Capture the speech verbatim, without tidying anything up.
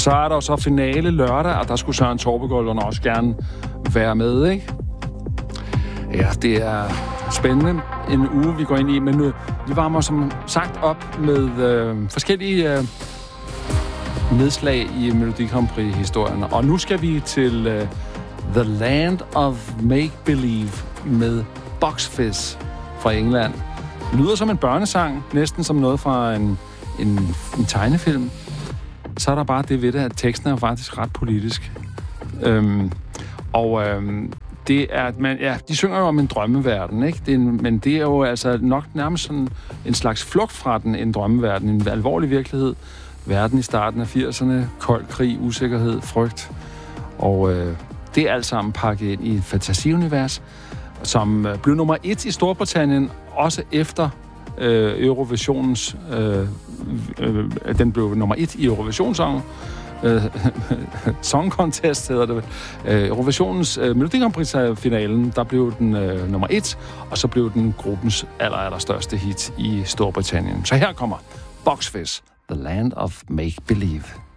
så er der jo så finale lørdag, og der skulle Søren Torpegold også gerne være med, ikke? Ja, det er spændende en uge, vi går ind i, men nu, vi varmer som sagt op med øh, forskellige øh, nedslag i Melodi Grand Prix-historien. Og nu skal vi til øh, The Land of Make Believe med Bucks Fizz fra England. Det lyder som en børnesang, næsten som noget fra en, en, en tegnefilm. Så er der bare det ved det, at teksten er faktisk ret politisk. Øhm, og øhm, det er, man, ja, de synger jo om en drømmeverden, ikke? Det er en, men det er jo altså nok nærmest sådan en slags flugt fra den, en drømmeverden, en alvorlig virkelighed. Verden i starten af firserne, kold krig, usikkerhed, frygt. Og øh, det er alt sammen pakket ind i et fantasiunivers, som øh, blev nummer et i Storbritannien, også efter øh, Eurovisionens... Øh, øh, den blev nummer et i Eurovisionssong. Øh, Song Contest hedder det. Øh, Eurovisionens øh, Melodi Grand Prix-finalen, der blev den øh, nummer et, og så blev den gruppens aller, aller største hit i Storbritannien. Så her kommer Bucks Fizz, The Land of Make Believe.